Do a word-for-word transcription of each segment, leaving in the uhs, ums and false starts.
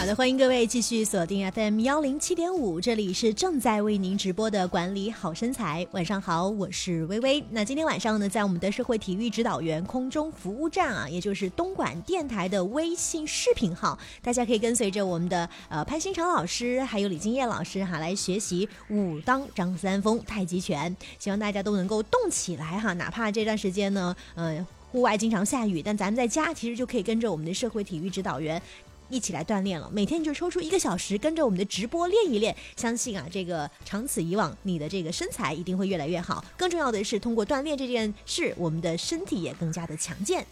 的，欢迎各位继续锁定 F M 一零七点五，这里是正在为您直播的管理好身材。晚上好，我是微微。那今天晚上呢，在我们的社会体育指导员空中服务站啊，也就是东莞电台的微信视频号，大家可以跟随着我们的呃潘新常老师还有李金燕老师哈来学习武当张三丰太极拳，希望大家都能够动起来哈，哪怕这段时间呢，呃。户外经常下雨，但咱们在家其实就可以跟着我们的社会体育指导员一起来锻炼了。每天就抽出一个小时，跟着我们的直播练一练。相信啊，这个长此以往，你的这个身材一定会越来越好。更重要的是，通过锻炼这件事，我们的身体也更加的强健。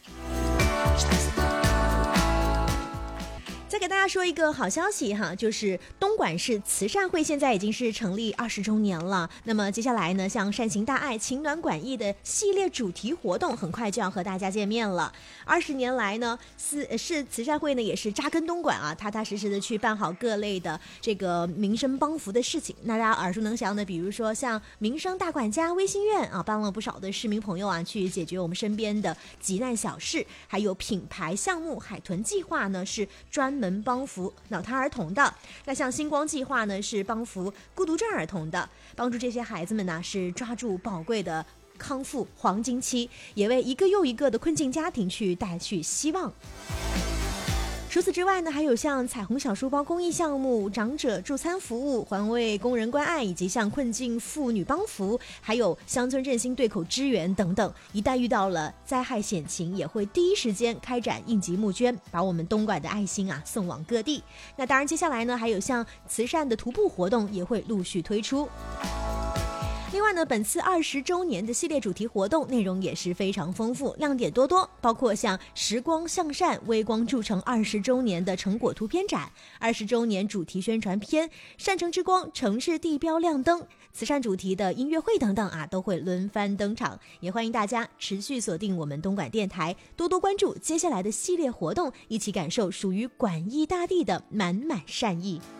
再给大家说一个好消息哈，就是东莞市慈善会现在已经是成立二十周年了。那么接下来呢，像善行大爱、情暖馆益的系列主题活动，很快就要和大家见面了。二十年来呢，市市慈善会呢也是扎根东莞啊，踏踏实实的去办好各类的这个民生帮扶的事情。那大家耳熟能详的，比如说像民生大管家微心院啊，帮了不少的市民朋友啊，去解决我们身边的急难小事。还有品牌项目海豚计划呢，是专门帮扶脑瘫儿童的。那像星光计划呢，是帮扶孤独症儿童的，帮助这些孩子们呢是抓住宝贵的康复黄金期，也为一个又一个的困境家庭去带去希望。除此之外呢，还有像彩虹小书包公益项目、长者助餐服务、环卫工人关爱，以及像困境妇女帮扶，还有乡村振兴对口支援等等。一旦遇到了灾害险情，也会第一时间开展应急募捐，把我们东莞的爱心啊送往各地。那当然，接下来呢，还有像慈善的徒步活动也会陆续推出。另外呢，本次二十周年的系列主题活动内容也是非常丰富，亮点多多，包括像时光向善微光铸成二十周年的成果图片展、二十周年主题宣传片、善城之光城市地标亮灯、慈善主题的音乐会等等啊，都会轮番登场。也欢迎大家持续锁定我们东莞电台，多多关注接下来的系列活动，一起感受属于莞益大地的满满善意。